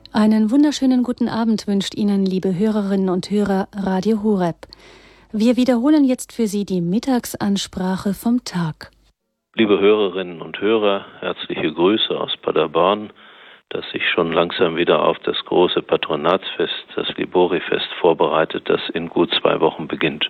Einen wunderschönen guten Abend wünscht Ihnen, liebe Hörerinnen und Hörer, Radio Horeb. Wir wiederholen jetzt für Sie die Mittagsansprache vom Tag. Liebe Hörerinnen und Hörer, herzliche Grüße aus Paderborn, das sich schon langsam wieder auf das große Patronatsfest, das Liborifest, vorbereitet, das in gut 2 Wochen beginnt.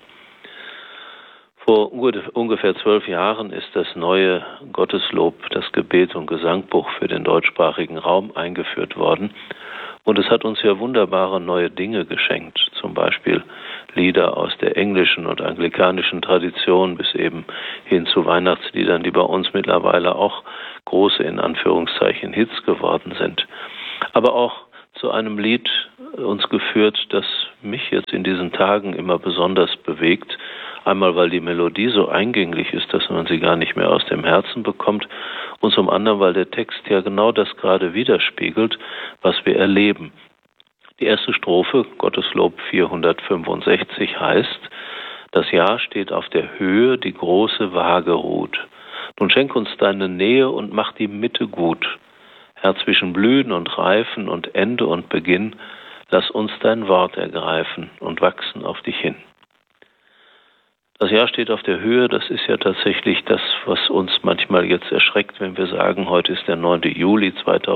Vor ungefähr 12 Jahren ist das neue Gotteslob, das Gebet- und Gesangbuch für den deutschsprachigen Raum eingeführt worden. Und es hat uns ja wunderbare neue Dinge geschenkt, zum Beispiel Lieder aus der englischen und anglikanischen Tradition bis eben hin zu Weihnachtsliedern, die bei uns mittlerweile auch große, in Anführungszeichen, Hits geworden sind. Aber auch zu einem Lied uns geführt, das mich jetzt in diesen Tagen immer besonders bewegt. Einmal, weil die Melodie so eingänglich ist, dass man sie gar nicht mehr aus dem Herzen bekommt. Und zum anderen, weil der Text ja genau das gerade widerspiegelt, was wir erleben. Die erste Strophe, Gotteslob 465, heißt: Das Jahr steht auf der Höhe, die große Waage ruht. Nun schenk uns deine Nähe und mach die Mitte gut. Herr, zwischen Blühen und Reifen und Ende und Beginn, lass uns dein Wort ergreifen und wachsen auf dich hin. Das Jahr steht auf der Höhe, das ist ja tatsächlich das, was uns manchmal jetzt erschreckt, wenn wir sagen, heute ist der 9. Juli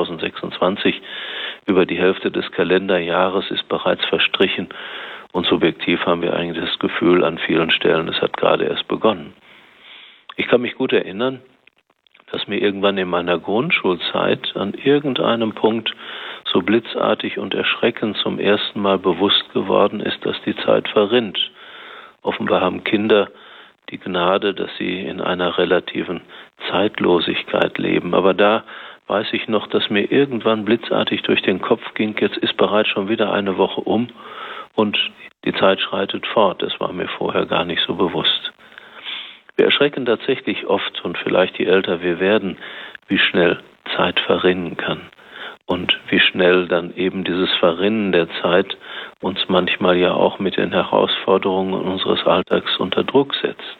2026, über die Hälfte des Kalenderjahres ist bereits verstrichen und subjektiv haben wir eigentlich das Gefühl an vielen Stellen, es hat gerade erst begonnen. Ich kann mich gut erinnern, dass mir irgendwann in meiner Grundschulzeit an irgendeinem Punkt so blitzartig und erschreckend zum ersten Mal bewusst geworden ist, dass die Zeit verrinnt. Offenbar haben Kinder die Gnade, dass sie in einer relativen Zeitlosigkeit leben. Aber da weiß ich noch, dass mir irgendwann blitzartig durch den Kopf ging, jetzt ist bereits schon wieder eine Woche um und die Zeit schreitet fort. Das war mir vorher gar nicht so bewusst. Wir erschrecken tatsächlich oft, und vielleicht je älter wir werden, wie schnell Zeit verrinnen kann. Und wie schnell dann eben dieses Verrinnen der Zeit uns manchmal ja auch mit den Herausforderungen unseres Alltags unter Druck setzt.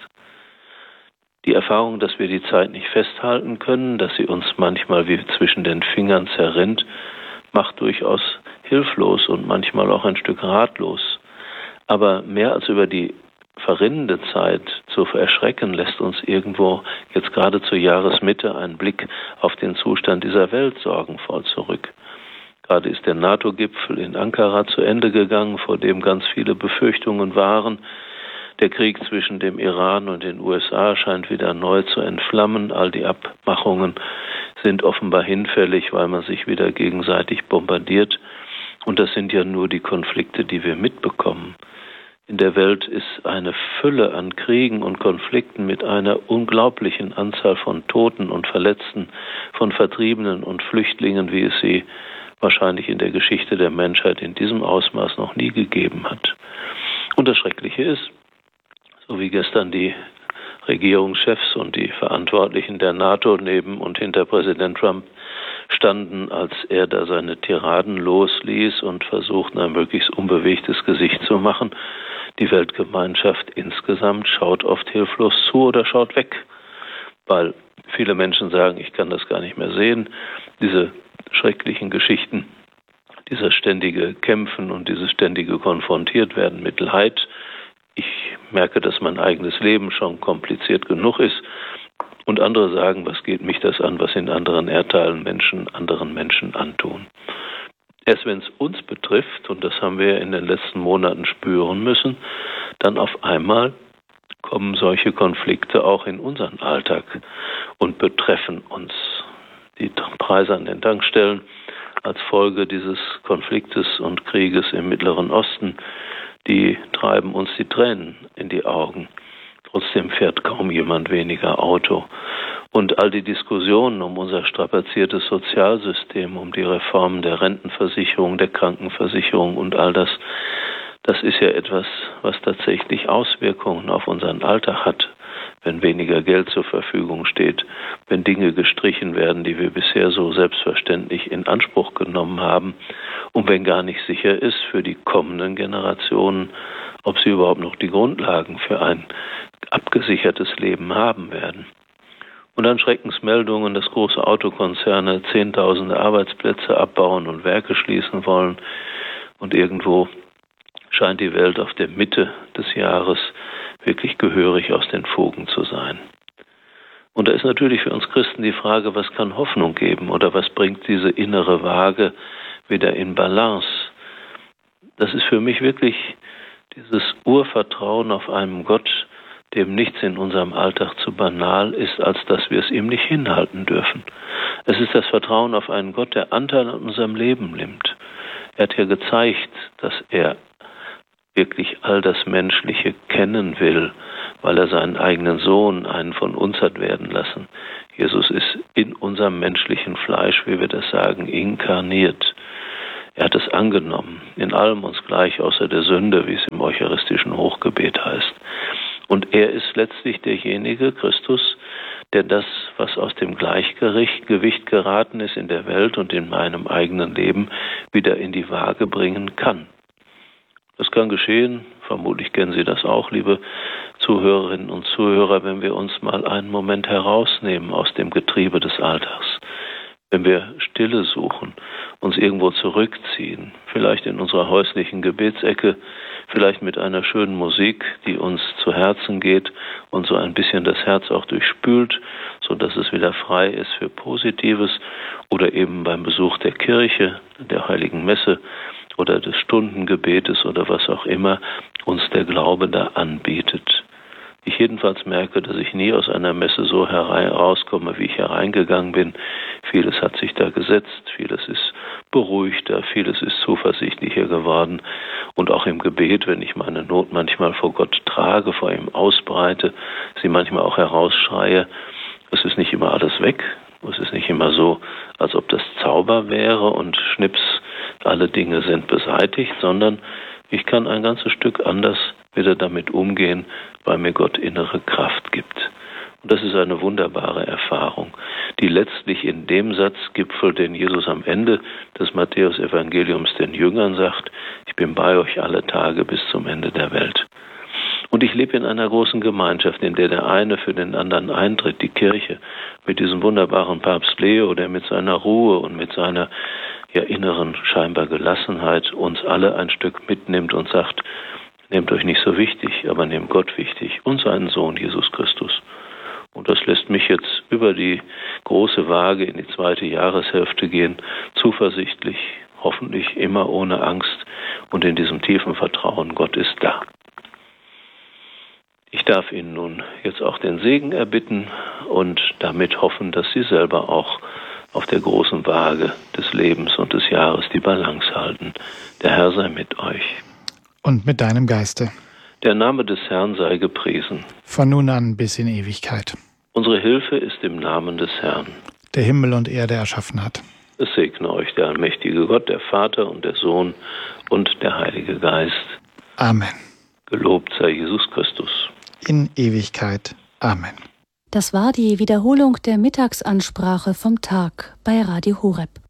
Die Erfahrung, dass wir die Zeit nicht festhalten können, dass sie uns manchmal wie zwischen den Fingern zerrinnt, macht durchaus hilflos und manchmal auch ein Stück ratlos. Aber mehr als über die verrinnende Zeit zu erschrecken, lässt uns irgendwo jetzt gerade zur Jahresmitte ein Blick auf den Zustand dieser Welt sorgenvoll zurück. Gerade ist der NATO-Gipfel in Ankara zu Ende gegangen, vor dem ganz viele Befürchtungen waren. Der Krieg zwischen dem Iran und den USA scheint wieder neu zu entflammen. All die Abmachungen sind offenbar hinfällig, weil man sich wieder gegenseitig bombardiert. Und das sind ja nur die Konflikte, die wir mitbekommen. In der Welt ist eine Fülle an Kriegen und Konflikten mit einer unglaublichen Anzahl von Toten und Verletzten, von Vertriebenen und Flüchtlingen, wie es sie wahrscheinlich in der Geschichte der Menschheit in diesem Ausmaß noch nie gegeben hat. Und das Schreckliche ist, so wie gestern die Regierungschefs und die Verantwortlichen der NATO neben und hinter Präsident Trump standen, als er da seine Tiraden losließ und versuchten, ein möglichst unbewegtes Gesicht zu machen. Die Weltgemeinschaft insgesamt schaut oft hilflos zu oder schaut weg, weil viele Menschen sagen, ich kann das gar nicht mehr sehen. Diese schrecklichen Geschichten, dieser ständige Kämpfen und dieses ständige Konfrontiert werden mit Leid. Ich merke, dass mein eigenes Leben schon kompliziert genug ist. Und andere sagen, was geht mich das an, was in anderen Erdteilen anderen Menschen antun. Erst wenn es uns betrifft, und das haben wir in den letzten Monaten spüren müssen, dann auf einmal kommen solche Konflikte auch in unseren Alltag und betreffen uns. Die Preise an den Tankstellen als Folge dieses Konfliktes und Krieges im Mittleren Osten, die treiben uns die Tränen in die Augen. Trotzdem fährt kaum jemand weniger Auto. Und all die Diskussionen um unser strapaziertes Sozialsystem, um die Reformen der Rentenversicherung, der Krankenversicherung und all das, das ist ja etwas, was tatsächlich Auswirkungen auf unseren Alltag hat, wenn weniger Geld zur Verfügung steht, wenn Dinge gestrichen werden, die wir bisher so selbstverständlich in Anspruch genommen haben und wenn gar nicht sicher ist für die kommenden Generationen, ob sie überhaupt noch die Grundlagen für ein abgesichertes Leben haben werden. Und dann Schreckensmeldungen, dass große Autokonzerne Zehntausende Arbeitsplätze abbauen und Werke schließen wollen. Und irgendwo scheint die Welt auf der Mitte des Jahres wirklich gehörig aus den Fugen zu sein. Und da ist natürlich für uns Christen die Frage, was kann Hoffnung geben oder was bringt diese innere Waage wieder in Balance? Das ist für mich wirklich dieses Urvertrauen auf einen Gott, dem nichts in unserem Alltag zu banal ist, als dass wir es ihm nicht hinhalten dürfen. Es ist das Vertrauen auf einen Gott, der Anteil an unserem Leben nimmt. Er hat ja gezeigt, dass er wirklich all das Menschliche kennen will, weil er seinen eigenen Sohn, einen von uns, hat werden lassen. Jesus ist in unserem menschlichen Fleisch, wie wir das sagen, inkarniert. Er hat es angenommen, in allem uns gleich außer der Sünde, wie es im eucharistischen Hochgebet heißt. Und er ist letztlich derjenige, Christus, der das, was aus dem Gleichgewicht geraten ist in der Welt und in meinem eigenen Leben, wieder in die Waage bringen kann. Das kann geschehen, vermutlich kennen Sie das auch, liebe Zuhörerinnen und Zuhörer, wenn wir uns mal einen Moment herausnehmen aus dem Getriebe des Alltags. Wenn wir Stille suchen, uns irgendwo zurückziehen, vielleicht in unserer häuslichen Gebetsecke, vielleicht mit einer schönen Musik, die uns zu Herzen geht und so ein bisschen das Herz auch durchspült, sodass es wieder frei ist für Positives, oder eben beim Besuch der Kirche, der Heiligen Messe oder des Stundengebetes oder was auch immer uns der Glaube da anbietet. Ich jedenfalls merke, dass ich nie aus einer Messe so herauskomme, wie ich hereingegangen bin. Vieles hat sich da gesetzt, vieles ist beruhigter, vieles ist zuversichtlicher geworden. Und auch im Gebet, wenn ich meine Not manchmal vor Gott trage, vor ihm ausbreite, sie manchmal auch herausschreie, es ist nicht immer alles weg. Es ist nicht immer so, als ob das Zauber wäre und schnips, alle Dinge sind beseitigt, sondern ich kann ein ganzes Stück anders wieder damit umgehen, weil mir Gott innere Kraft gibt. Und das ist eine wunderbare Erfahrung, die letztlich in dem Satz gipfelt, den Jesus am Ende des Matthäus-Evangeliums den Jüngern sagt: Ich bin bei euch alle Tage bis zum Ende der Welt. Und ich lebe in einer großen Gemeinschaft, in der der eine für den anderen eintritt, die Kirche, mit diesem wunderbaren Papst Leo, der mit seiner Ruhe und mit seiner inneren scheinbar Gelassenheit uns alle ein Stück mitnimmt und sagt: Nehmt euch nicht so wichtig, aber nehmt Gott wichtig und seinen Sohn Jesus Christus. Und das lässt mich jetzt über die große Waage in die zweite Jahreshälfte gehen, zuversichtlich, hoffentlich immer ohne Angst und in diesem tiefen Vertrauen, Gott ist da. Ich darf Ihnen nun jetzt auch den Segen erbitten und damit hoffen, dass Sie selber auch auf der großen Waage des Lebens und des Jahres die Balance halten. Der Herr sei mit euch. Und mit deinem Geiste. Der Name des Herrn sei gepriesen. Von nun an bis in Ewigkeit. Unsere Hilfe ist im Namen des Herrn, der Himmel und Erde erschaffen hat. Es segne euch der allmächtige Gott, der Vater und der Sohn und der Heilige Geist. Amen. Gelobt sei Jesus Christus. In Ewigkeit. Amen. Das war die Wiederholung der Mittagsansprache vom Tag bei Radio Horeb.